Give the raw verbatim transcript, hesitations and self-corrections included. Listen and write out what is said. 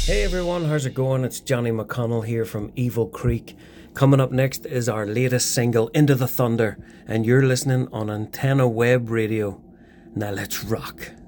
Hey everyone, how's it going? It's Johnny McConnell here from Evil Creek. Coming up next is our latest single, Into the Thunder, and you're listening on Antenna Web Radio. Now let's rock.